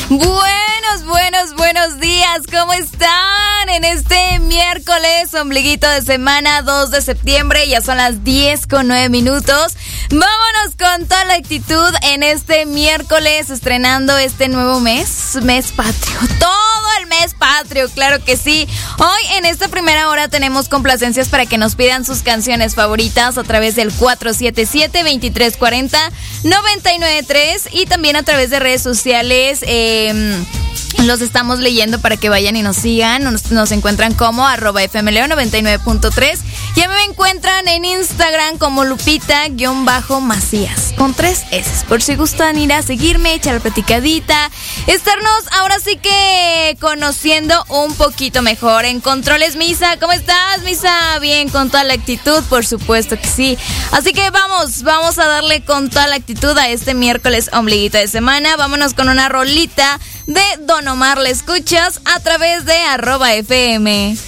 Buenos días, ¿cómo están? En este miércoles, ombliguito de semana, 2 de septiembre, ya son las 10:09. Vámonos con toda la actitud en este miércoles, estrenando este nuevo mes patrio, todo el mes patrio, claro que sí. Hoy en esta primera hora tenemos complacencias para que nos pidan sus canciones favoritas a través del 477-2340-993 y también a través de redes sociales. Los estamos leyendo para que vayan y nos sigan. Nos encuentran como @FMLeo99.3. Ya me encuentran en Instagram como Lupita-Macías con 3 S. Por si gustan ir a seguirme, echar la platicadita, estarnos ahora sí que conociendo un poquito mejor. En controles, Misa, ¿cómo estás, Misa? Bien, con toda la actitud, por supuesto que sí. Así que vamos a darle con toda la actitud a este miércoles ombliguito de semana. Vámonos con una rolita de Don Omar. La escuchas a través de @FM.